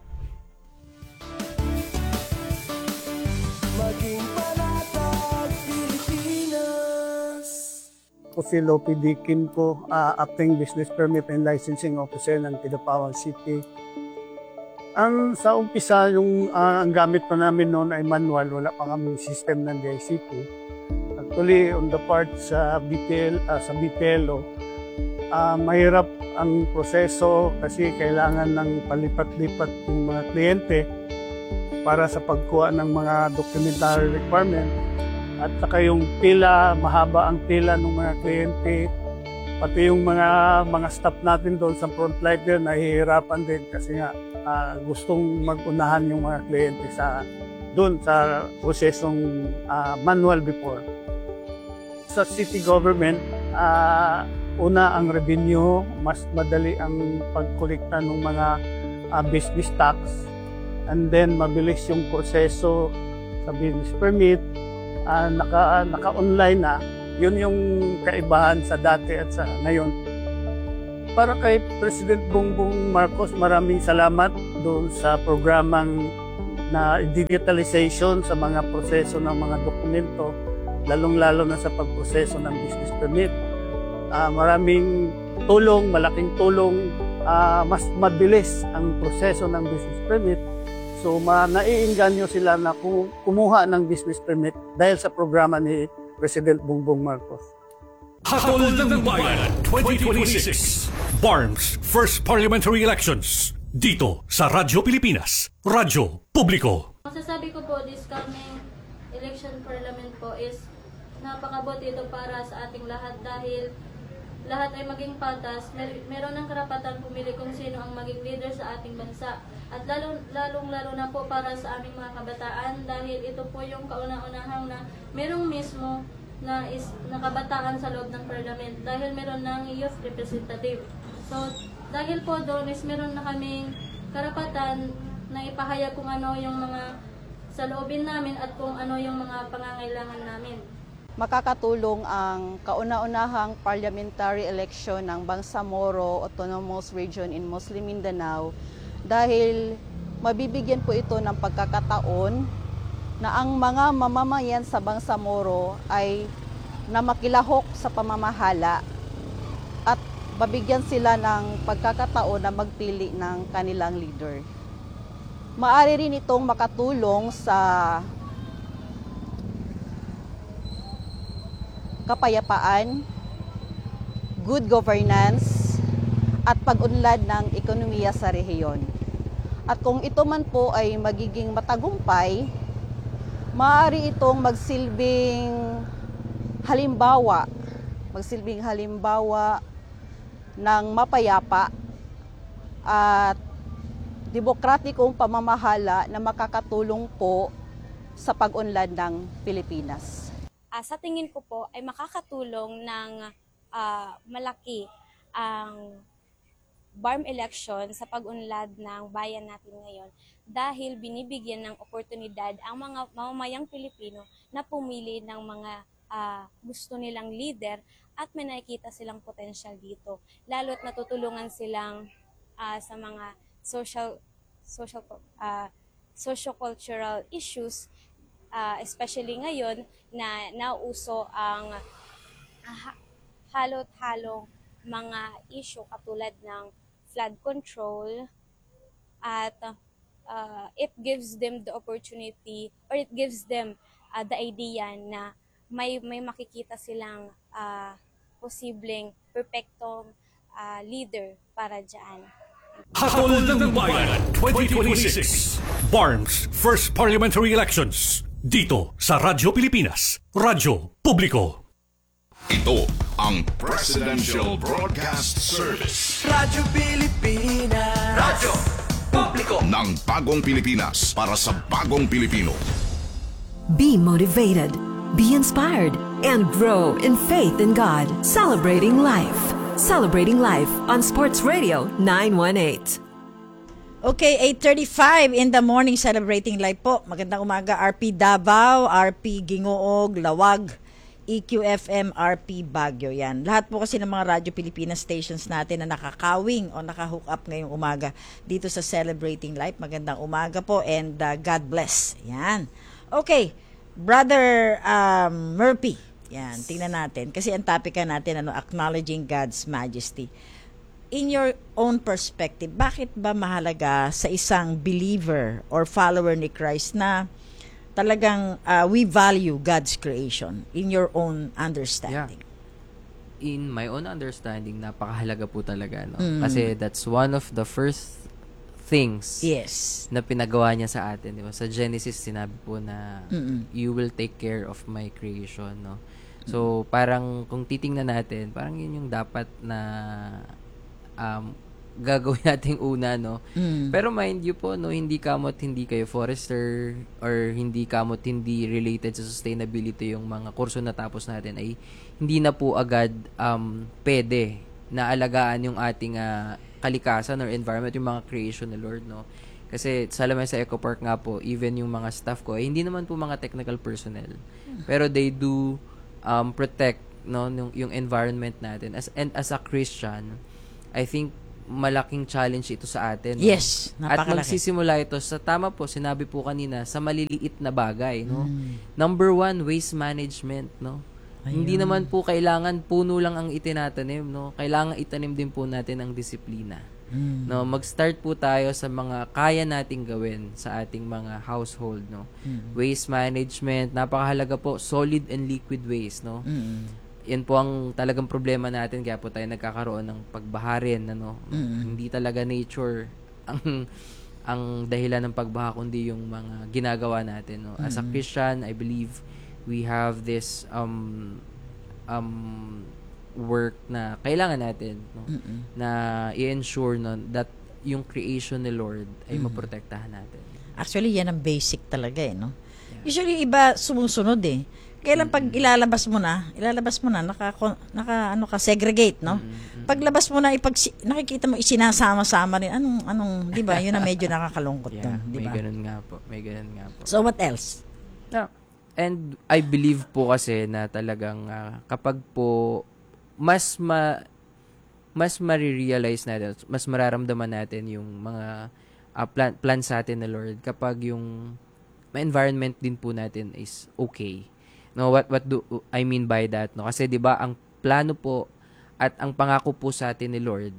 Maging panatag Pilipinas.
Ako si Lopi Dikin po, uh, acting business permit and licensing officer ng Kidapawan City. Ang sa umpisa, yung uh, ang gamit pa namin noon ay manual, wala pa kami system ng D I C T. Actually, on the part sa B T L, uh, sa B P L O, uh, mahirap ang proseso kasi kailangan ng palipat-lipat yung mga kliyente para sa pagkuha ng mga documentary requirement. At saka yung pila, mahaba ang pila ng mga kliyente. Pati yung mga mga staff natin doon sa frontliner nahihirapan din kasi nga uh, gustong mag-unahan yung mga kliyente sa doon sa prosesong uh, manual before. Sa city government, uh, una ang revenue, mas madali ang pagkolekta ng mga uh, business tax, and then mabilis yung proseso sa business permit, uh, naka, naka-online na. Yun yung kaibahan sa dati at sa ngayon. Para kay President Bongbong Marcos, maraming salamat doon sa programang na digitalization sa mga proseso ng mga dokumento, lalong-lalo na sa pagproseso ng business permit. Uh, maraming tulong, malaking tulong, uh, mas mabilis ang proseso ng business permit. So, ma naiinganyo sila na kumuha ng business permit dahil sa programa ni President Bongbong Marcos.
Hatol ng Bayan twenty twenty-six B A R M S First Parliamentary Elections dito sa Radyo Pilipinas, Radyo Publiko.
Masasabi ko po, this coming election parliament po is napakabuti ito para sa ating lahat dahil lahat ay maging patas, mer meron ng karapatan pumili kung sino ang maging leader sa ating bansa. At lalong, lalong lalo na po para sa aming mga kabataan dahil ito po yung kauna-unahang na merong mismo na is nakabataan sa loob ng parliament dahil meron ng youth representative. So, dahil po doon is meron na kaming karapatan na ipahayag kung ano yung mga sa loobin namin at kung ano yung mga pangangailangan namin.
Makakatulong ang kauna-unahang parliamentary election ng Bangsamoro Autonomous Region in Muslim Mindanao dahil mabibigyan po ito ng pagkakataon na ang mga mamamayan sa Bangsamoro ay na makilahok sa pamamahala at mabigyan sila ng pagkakataon na magpili ng kanilang leader. Maaari rin itong makatulong sa kapayapaan, good governance, at pag-unlad ng ekonomiya sa rehiyon. At kung ito man po ay magiging matagumpay, maaari itong magsilbing halimbawa, magsilbing halimbawa ng mapayapa at demokratikong pamamahala na makakatulong po sa pag-unlad ng Pilipinas.
Uh, sa tingin ko po ay makakatulong ng uh, malaki ang B A R M election sa pag-unlad ng bayan natin ngayon dahil binibigyan ng oportunidad ang mga mamamayang Pilipino na pumili ng mga uh, gusto nilang leader at may nakikita silang potensyal dito. Lalo't natutulungan silang uh, sa mga social social uh, socio-cultural issues, uh, especially ngayon na nauso ang uh, halot-halong mga issue katulad ng flood control at uh, it gives them the opportunity or it gives them uh, the idea na may may makikita silang uh, posibleng perfectong uh, leader para dyan.
Hatol ng Bayan twenty twenty-six B A R M S First Parliamentary Elections dito sa Radyo Pilipinas, Radyo Publiko.
Ito ang Presidential Broadcast Service.
Radyo Pilipinas. Radyo Publiko.
Ng bagong Pilipinas para sa bagong Pilipino.
Be motivated, be inspired, and grow in faith in God. Celebrating life. Celebrating life on Sports Radio nine one eight.
Okay, eight thirty-five in the morning, celebrating life po. Magandang umaga, R P Davao, R P Gingoog, Lawag, E Q F M, R P Baguio. Yan. Lahat po kasi ng mga Radyo Pilipinas stations natin na nakakawing o nakahook up ngayong umaga dito sa Celebrating Life. Magandang umaga po and uh, God bless. Yan. Okay, Brother um, Murphy. Yan, tingnan natin. Kasi ang topic natin, ano, acknowledging God's majesty. In your own perspective, bakit ba mahalaga sa isang believer or follower ni Christ na talagang uh, we value God's creation in your own understanding?
Yeah. In my own understanding, napakahalaga po talaga. No?
Mm.
Kasi that's one of the first things
yes.
na pinagawa niya sa atin. Di ba? Sa Genesis, sinabi po na
Mm-mm.
you will take care of my creation. No? So, parang kung titingnan natin, parang yun yung dapat na um, gagawin nating una, no?
Mm.
Pero mind you po, no, hindi kamot hindi kayo forester or hindi kamot hindi related sa sustainability yung mga kurso na tapos natin ay hindi na po agad um, pwede na alagaan yung ating uh, kalikasan or environment, yung mga creation ni Lord, no? Kasi sa Lamesa Eco Park nga po, even yung mga staff ko, ay hindi naman po mga technical personnel. Pero they do um, protect, no, yung, yung environment natin. As, and as a Christian, I think malaking challenge ito sa atin. No?
Yes,
At
napakalaki.
magsisimula ito sa, tama po, sinabi po kanina, sa maliliit na bagay, no?
Mm.
Number one, waste management, no?
Ayun.
Hindi naman po kailangan puno lang ang itinatanim, no? Kailangan itanim din po natin ang disiplina.
Mm.
No, mag-start po tayo sa mga kaya nating gawin sa ating mga household, no?
Mm.
Waste management, napakahalaga po, solid and liquid waste, no?
Mm.
Yan po ang talagang problema natin, kaya po tayo nagkakaroon ng pagbaharin, ano?
Mm.
Hindi talaga nature ang ang dahilan ng pagbaha, kundi yung mga ginagawa natin, no? As a
Mm.
Christian, I believe we have this um um work na kailangan natin, no?
Mm-mm.
Na i-ensure, no, that yung creation ni Lord ay
Mm.
maprotektahan natin.
Actually, yan ang basic talaga eh, no? Usually, iba sumusunod eh. Kailan pag ilalabas mo na, ilalabas mo na, naka, naka ano ka, segregate, no? Paglabas mo na, ipag, nakikita mo, isinasama-sama rin. Anong, anong, di ba? Yun na medyo nakakalungkot
Yeah,
dun, di
may
ba?
ganun nga po. May ganun nga po.
So, what else?
Yeah. And I believe po kasi na talagang ah, kapag po mas ma mas marirealize natin, mas mararamdaman natin yung mga uh, plan, plan sa atin na Lord kapag yung environment din po natin is okay. No, what what do I mean by that, no? Kasi 'di ba ang plano po at ang pangako po sa atin ni Lord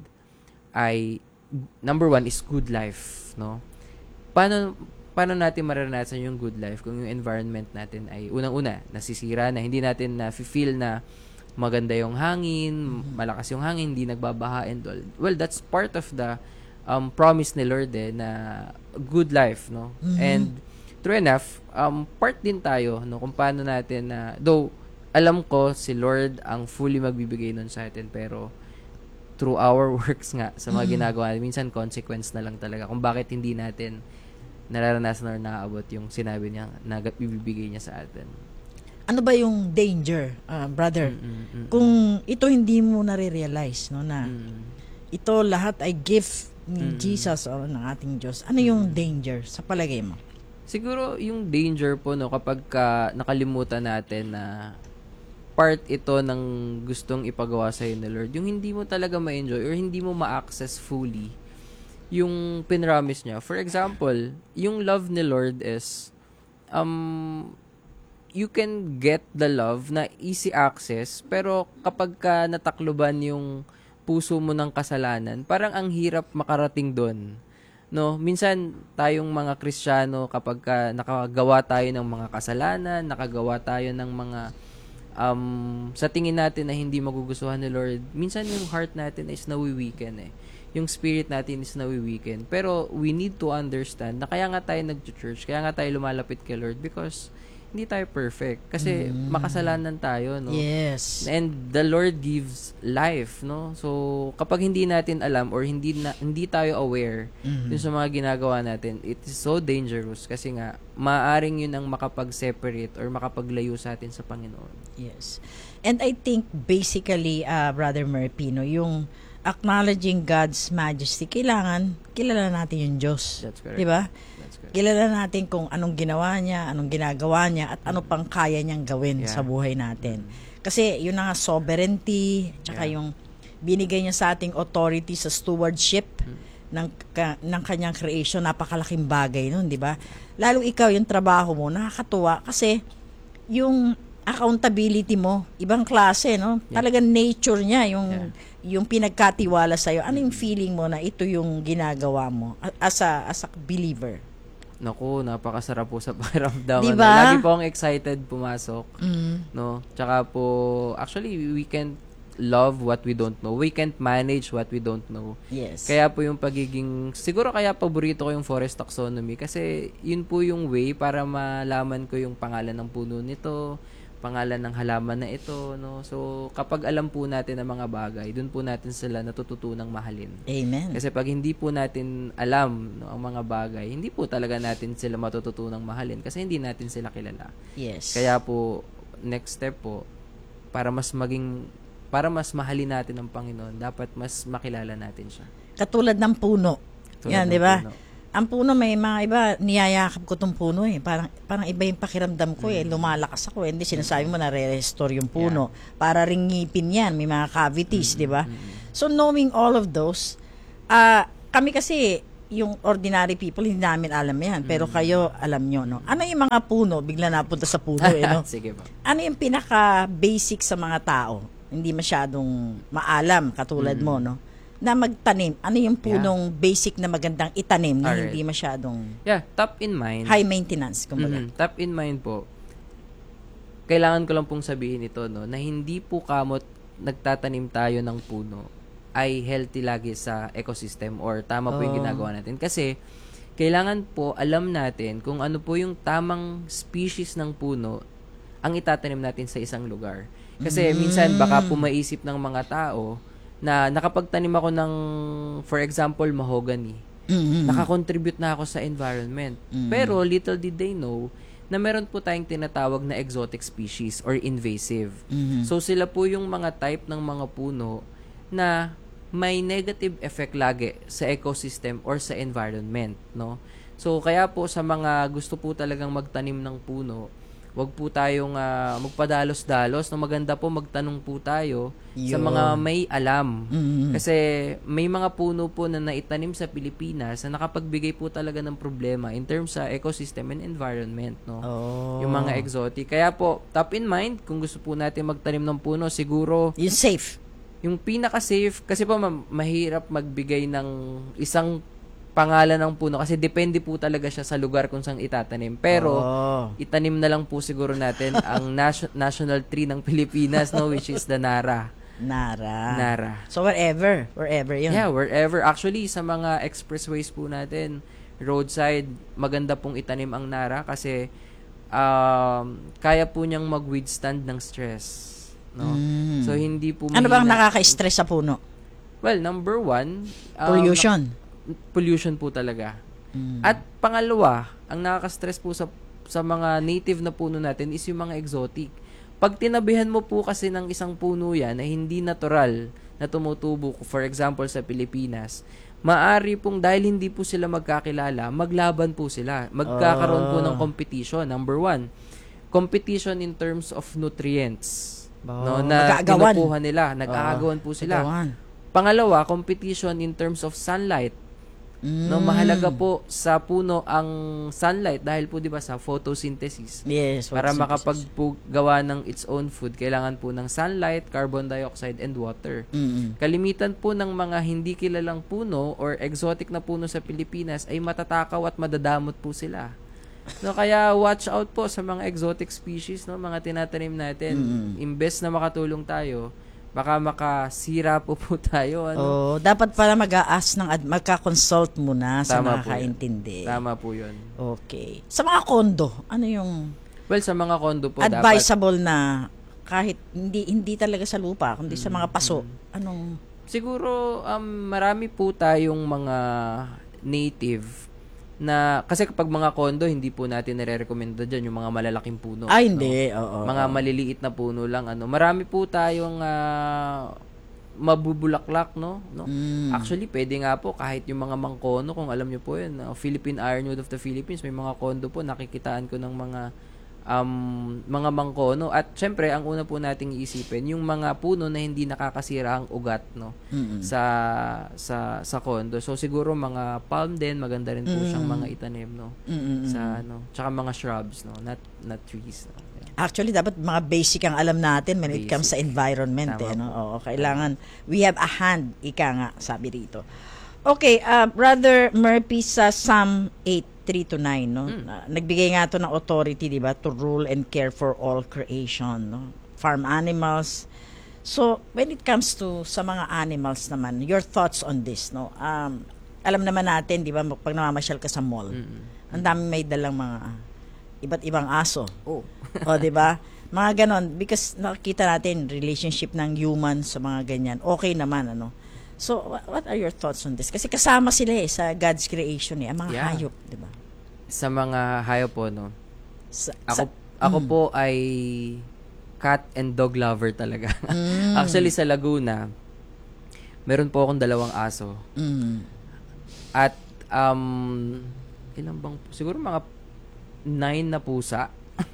ay number one is good life, no? Paano paano natin mararanasan yung good life kung yung environment natin ay unang-una nasisira na, hindi natin na feel na maganda yung hangin, mm-hmm. malakas yung hangin, hindi nagbabaha and all. Well, that's part of the um, promise ni Lord eh, na good life, no?
Mm-hmm.
And true enough, um, part din tayo, no, kung paano natin na, though, alam ko si Lord ang fully magbibigay nun sa atin, pero through our works nga, sa mga
Mm-hmm.
ginagawa, minsan consequence na lang talaga kung bakit hindi natin nararanasan or naaabot yung sinabi niya na ibibigay niya sa atin.
Ano ba yung danger, uh, brother?
Mm-mm-mm.
Kung ito hindi mo nare-realize, no, na
Mm.
ito lahat ay gift ni
Mm-mm.
Jesus o ng ating Diyos. Ano yung danger sa palagay mo?
Siguro yung danger po, no, kapag ka nakalimutan natin na part ito ng gustong ipagawa sa'yo ni Lord, yung hindi mo talaga ma-enjoy or hindi mo ma-access fully yung pinramis niya. For example, yung love ni Lord is um you can get the love na easy access, pero kapag ka natakluban yung puso mo ng kasalanan, parang ang hirap makarating doon. No, minsan tayong mga Kristiyano, kapag ka nakagawa tayo ng mga kasalanan, nakagawa tayo ng mga um sa tingin natin na hindi magugustuhan ni Lord, minsan yung heart natin is nawi-weaken eh. Yung spirit natin is nawi-weaken. Pero we need to understand na kaya nga tayo nag-church, kaya nga tayo lumalapit kay Lord because hindi tayo perfect. Kasi
Mm.
makasalanan tayo, no?
Yes.
And the Lord gives life, no? So, kapag hindi natin alam or hindi na, hindi tayo aware
Mhm.
dun sa mga ginagawa natin, it is so dangerous kasi nga, maaring yun ang makapag-separate or makapaglayo sa atin sa Panginoon.
Yes. And I think basically, uh, Brother Maripino, yung acknowledging God's majesty, kailangan kilala natin yung Diyos.
That's correct.
Di ba?
That's correct.
Kilala natin kung anong ginawa niya, anong ginagawa niya, at ano pang kaya niyang gawin
Yeah.
sa buhay natin. Kasi yun na nga, sovereignty, tsaka
Yeah.
yung binigay niya sa ating authority sa stewardship
Hmm.
ng ka, ng kanyang creation, napakalaking bagay nun, di ba? Lalo ikaw, yung trabaho mo, nakakatuwa kasi yung accountability mo, ibang klase, no?
Yeah.
Talagang nature niya, yung yung pinagkatiwala sa iyo. Ano yung feeling mo na ito yung ginagawa mo as a as a believer?
Naku, napakasarap po sa pakiramdam.
Di
Ano,
ba?
Lagi po akong excited pumasok.
Mm.
No? Tsaka po, actually, we can't love what we don't know. We can't manage what we don't know.
Yes.
Kaya po yung pagiging, siguro kaya paborito ko yung forest taxonomy kasi yun po yung way para malaman ko yung pangalan ng puno nito, pangalan ng halaman na ito, no? So, kapag alam po natin ang mga bagay, dun po natin sila natututunang mahalin.
Amen.
Kasi pag hindi po natin alam, no, ang mga bagay, hindi po talaga natin sila matututunang mahalin kasi hindi natin sila kilala.
Yes.
Kaya po, next step po, para mas maging, para mas mahalin natin ang Panginoon, dapat mas makilala natin siya.
Katulad ng puno.
Katulad
Yan,
ng
di ba?
puno.
Ang puno, may mga iba, niyayakap ko tong puno eh. Parang, parang iba yung pakiramdam ko eh. Lumalakas ako eh. Hindi sinasabi mo na re-restore yung puno. Para ring ngipin yan. May mga cavities, di ba? So, knowing all of those, uh, kami kasi, yung ordinary people, hindi namin alam yan. Pero kayo, alam nyo, no? Ano yung mga puno? Bigla napunta sa puno eh, no?
Sige po.
Ano yung pinaka-basic sa mga tao? Hindi masyadong maalam, katulad
Mm.
mo, no? Na magtanim. Ano yung punong basic na magandang itanim na
Alright.
hindi masyadong
Yeah, top in mind.
high maintenance, kumbaga.
Mm, top in mind po. Kailangan ko lang pong sabihin ito, no, na hindi po kamot nagtatanim tayo ng puno ay healthy lagi sa ecosystem or tama po yung
Oh.
ginagawa natin. Kasi, kailangan po alam natin kung ano po yung tamang species ng puno ang itatanim natin sa isang lugar. Kasi
Mm.
minsan baka po maisip ng mga tao na nakapagtanim ako ng, for example, mahogany.
Mm-hmm.
Nakakontribute na ako sa environment.
Mm.
Pero little did they know na meron po tayong tinatawag na exotic species or invasive.
Mhm.
So sila po yung mga type ng mga puno na may negative effect lagi sa ecosystem or sa environment, no? So kaya po sa mga gusto po talagang magtanim ng puno, wag po tayong uh, magpadalos-dalos, no, maganda po magtanong po tayo sa
Yun.
mga may alam.
Mhm.
Kasi may mga puno po na naitanim sa Pilipinas na nakapagbigay po talaga ng problema in terms sa ecosystem and environment, no?
Oh.
Yung mga exotic. Kaya po, top in mind, kung gusto po natin magtanim ng puno, siguro
yung safe.
Yung pinaka-safe, kasi po ma- mahirap magbigay ng isang pangalan ng puno kasi depende po talaga siya sa lugar kung saan itatanim. Pero,
Oh.
itanim na lang po siguro natin ang nation- national tree ng Pilipinas, no, which is the Nara.
Nara.
Nara.
So wherever, wherever yun.
Yeah, wherever. Actually, sa mga expressways po natin, roadside, maganda pong itanim ang Nara kasi um, kaya po niyang mag-withstand ng stress. No?
Mm.
So, hindi po
Ano bang
mahina-
nakaka-stress sa puno?
Well, number one, um,
Pollution.
pollution po talaga.
Mm.
At pangalawa, ang nakaka-stress po sa sa mga native na puno natin is yung mga exotic. Pag tinabihan mo po kasi ng isang puno yan na hindi natural na tumutubo, for example sa Pilipinas, maari pong dahil hindi po sila magkakilala, maglaban po sila. Magkakaroon po ng
Ah.
competition. Number one, competition in terms of nutrients.
Oh,
No, na
mag-aagawan.
kinukuha nila. Nag-aagawan po sila.
Agawan.
Pangalawa, competition in terms of sunlight. No,
Mm.
mahalaga po sa puno ang sunlight dahil po 'di ba sa photosynthesis.
Yes,
Para
photosynthesis.
makapaggawa ng its own food, kailangan po ng sunlight, carbon dioxide and water.
Mm-mm.
Kalimitan po ng mga hindi kilalang puno or exotic na puno sa Pilipinas ay matatakaw at madadamot po sila. No, kaya watch out po sa mga exotic species, no, mga tinatanim natin.
Mm.
Imbes na makatulong tayo, baka makasira po po tayo. Ano?
Oh, dapat para mag-a-ask ng ad- magka-consult muna sa
Tama po
nakakaintindi.
Tama po 'yun.
Okay. Sa mga kondo, ano yung
Well, sa mga kondo po
advisable na kahit hindi hindi talaga sa lupa, kundi sa mga paso? Anong
dapat siguro um, marami po tayong mga native na kasi kapag mga kondo hindi po natin nire-recommenda diyan yung mga malalaking puno.
Ay, hindi.
no?
Oo,
Mga
oo.
maliliit na puno lang ano. Marami po tayong ah, mabubulaklak, no? no?
Mm.
Actually, pwede nga po kahit yung mga mangkono, kung alam niyo po 'yun, uh, Philippine Ironwood of the Philippines, may mga kondo po nakikitaan ko ng mga um, mga mangkono. At syempre, ang una po nating iisipin, yung mga puno na hindi nakakasira ang ugat, no?
Mm-mm.
Sa sa sa kondo. So siguro mga palm din, maganda rin po
Mm.
siyang mga itanim, no?
Mm-mm.
Sa ano, tsaka mga shrubs, no? Not not trees, no? Yeah.
Actually, dapat mga basic ang alam natin when it
Basic.
comes sa environment.
Tama
Eh, no?
po.
Oo, kailangan, we have a hand, ika nga, sabi rito. Okay, uh, Brother Murphy sa Psalm eight, three to nine, no?
Hmm.
Uh, nagbigay nga to ng authority, di ba, to rule and care for all creation, no? Farm animals. So, when it comes to sa mga animals naman, your thoughts on this, no? Um, alam naman natin, di ba, pag namamasyal ka sa mall, ang dami may dalang mga iba't ibang aso.
Oh.
O, di ba? Mga ganon. Because nakikita natin, relationship ng human sa mga ganyan. Okay naman, ano. So, wha- what are your thoughts on this? Kasi kasama sila eh, sa God's creation eh, ang mga
Yeah.
hayop, di ba?
Sa mga hayop po, no?
Sa,
Ako,
sa-
ako
Mm.
po ay cat and dog lover talaga.
Mm.
Actually, sa Laguna, meron po akong dalawang aso.
Mm.
At, um, ilan bang, siguro mga nine na pusa.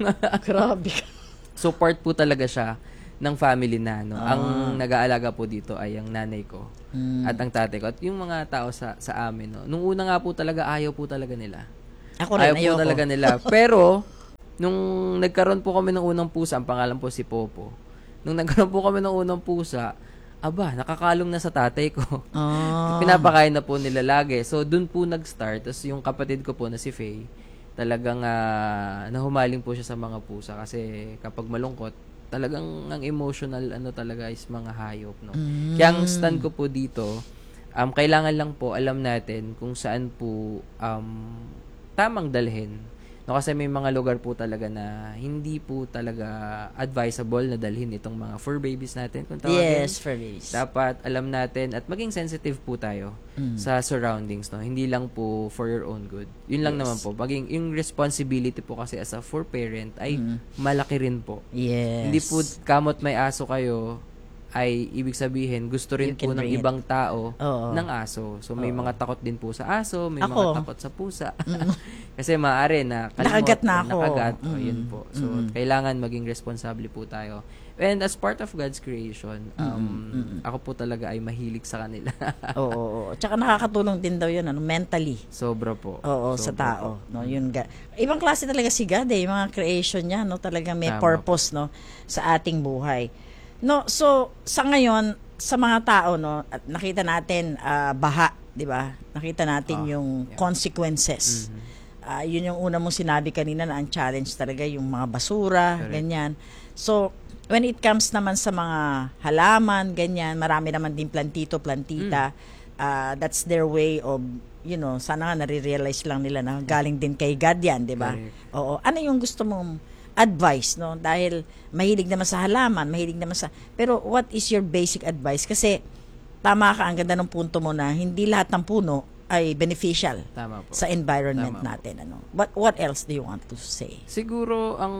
Grabe.
So, part po talaga siya ng family na, no?
Ah.
Ang nag-aalaga po dito ay ang nanay ko
Mm.
at ang tatay ko. At yung mga tao sa sa amin, no? Nung una nga po talaga, ayaw po talaga nila.
Ako rin,
ayaw po
ayoko.
talaga nila. Pero, nung nagkaroon po kami ng unang pusa, ang pangalan po si Popo. Nung nagkaroon po kami ng unang pusa, aba, nakakalong na sa tatay ko.
Ah.
Pinapakain na po nila lagi. So, dun po nag-start. Tapos yung kapatid ko po na si Faye, talagang ah, nahumaling po siya sa mga pusa. Kasi kapag malungkot, talagang ang emotional ano talaga is mga hayop, no?
Mm.
Kaya ang stand ko po dito, um, kailangan lang po alam natin kung saan po um, tamang dalhin. No, kasi may mga lugar po talaga na hindi po talaga advisable na dalhin itong mga fur babies natin. Kung tawagin.
Yes, fur babies.
Dapat alam natin at maging sensitive po tayo
Mm.
sa surroundings, no? Hindi lang po for your own good. Yun lang
Yes.
naman po. Maging yung responsibility po kasi as a fur parent ay
Mm.
malaki rin po.
Yes.
Hindi po kamot may aso kayo ay ibig sabihin gusto rin
You can
po ng
bring it.
ibang tao
Oo.
ng aso. So may
Oo.
mga takot din po sa aso, may
Ako.
mga takot sa pusa. Kasi maaari na kalimot,
Nakagat na
o
ako.
Nakagat, o,
Mm.
yun po. So
Mm.
kailangan maging responsable po tayo. And as part of God's creation, um,
Mm-mm.
ako po talaga ay mahilig sa kanila.
Oo, oo, oo. Tsaka nakakatulong din daw yun, ano, mentally.
Sobra po.
Oo, sa
Sobra
tao.
po.
No, yun ga. Ibang klase talaga si God eh, yung mga creation niya, no, talaga may
Tama
purpose, no, sa ating buhay. No, so sa ngayon sa mga tao, no, at nakita natin ah, baha, 'di ba? Nakita natin
Ah,
yung
yeah.
consequences.
Mhm.
Ah, yun yung una mong sinabi kanina na ang challenge talaga yung mga basura,
Correct.
ganyan. So, when it comes naman sa mga halaman, ganyan, marami naman din plantito, plantita. Ah, that's their way of, you know, sana nga nare-realize lang nila na galing din kay God yan, di ba?
Correct.
Oo. Ano yung gusto mong advice, no? Dahil mahilig naman sa halaman, mahilig naman sa... Pero what is your basic advice? Kasi tama ka, ang ganda ng punto mo na hindi lahat ng puno ay beneficial
Tama po.
sa environment
Tama po.
natin. Ano? But what else do you want to say?
Siguro ang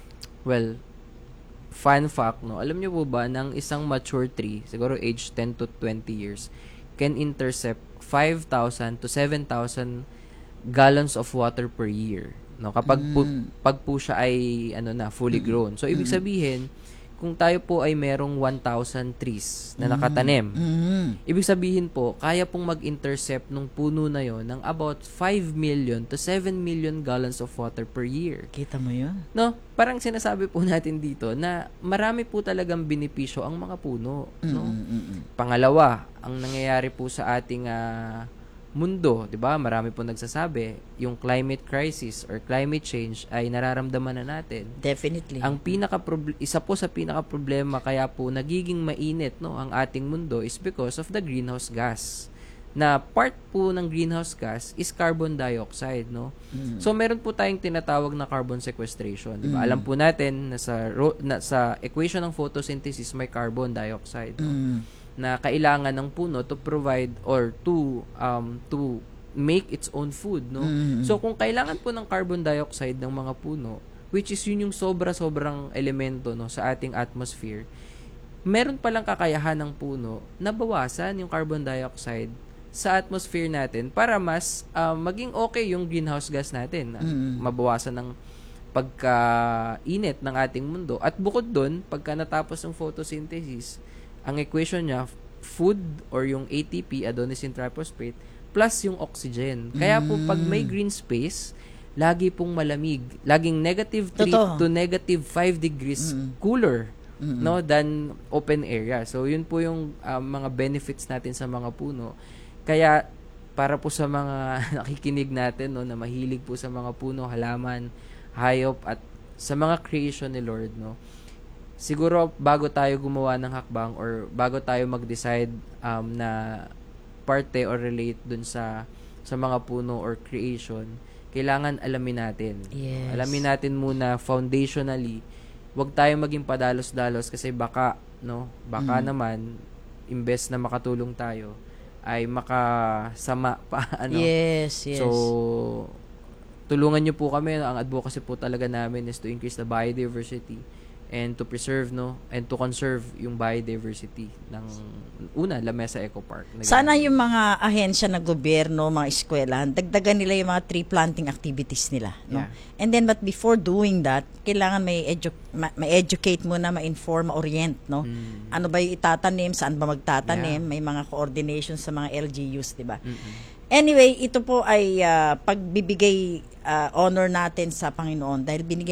well, fun fact, no. Alam niyo po ba ng isang mature tree, siguro age ten to twenty years, can intercept five thousand to seven thousand gallons of water per year. No, kapag po,
Mm.
pag po siya ay ano na fully grown. So ibig
Mm.
sabihin, kung tayo po ay merong one thousand trees na
Mm.
nakatanim,
Mm.
ibig sabihin po, kaya pong mag-intercept ng puno na yon ng about five million to seven million gallons of water per year.
Kita mo yun?
No, parang sinasabi po natin dito na marami po talagang benepisyo ang mga puno, no?
Mm, mm, mm.
Pangalawa, ang nangyayari po sa ating ah, mundo, 'di ba? Marami po nagsasabi, yung climate crisis or climate change ay nararamdaman na natin.
Definitely.
Ang pinaka isa po sa pinaka problema kaya po nagiging mainit, no, ang ating mundo is because of the greenhouse gas. Na part po ng greenhouse gas is carbon dioxide, no?
Mm.
So meron po tayong tinatawag na carbon sequestration, 'di
Mm.
ba? Alam po natin na sa ro- na sa equation ng photosynthesis may carbon dioxide, no?
Mm.
Na kailangan ng puno to provide or to um to make its own food, no?
Mm.
So kung kailangan po ng carbon dioxide ng mga puno, which is yun yung sobra-sobrang elemento, no, sa ating atmosphere, meron palang kakayahan ng puno na bawasan yung carbon dioxide sa atmosphere natin para mas uh, maging okay yung greenhouse gas natin.
Mm.
Mabawasan ng pagkainit ng ating mundo. At bukod doon, pagka natapos ng photosynthesis, ang equation niya, food or yung A T P, adenosine triphosphate, plus yung oxygen. Kaya po, pag may green space, lagi pong malamig. Laging negative three
Totoo.
to negative five degrees cooler,
Mm-mm.
no, than open area. So, yun po yung um, mga benefits natin sa mga puno. Kaya, para po sa mga nakikinig natin, no, na mahilig po sa mga puno, halaman, hayop, at sa mga creation ni Lord, no, siguro bago tayo gumawa ng hakbang or bago tayo mag-decide um, na parte or relate dun sa sa mga puno or creation, kailangan alamin natin.
Yes.
Alamin natin muna foundationally wag tayong maging padalos-dalos kasi baka, no, baka
Mm.
naman, imbes na makatulong tayo, ay makasama pa, ano.
Yes, yes.
So, tulungan niyo po kami. Ang advocacy po talaga namin is to increase the biodiversity and to preserve, no, and to conserve yung biodiversity ng una, Lamesa Eco Park.
Sana yung mga ahensya ng gobyerno, mga eskwelahan, dagdagan nila yung mga tree planting activities nila, no?
Yeah.
And then, but before doing that, kailangan may edu- ma- ma-educate muna, ma-inform, ma-orient, no?
Mm.
Ano ba yung itatanim, saan ba magtatanim,
Yeah.
may mga coordination sa mga L G Us, di ba?
Mm-mm.
Anyway, ito po ay ah, pagbibigay ah, honor natin sa Panginoon dahil binigyan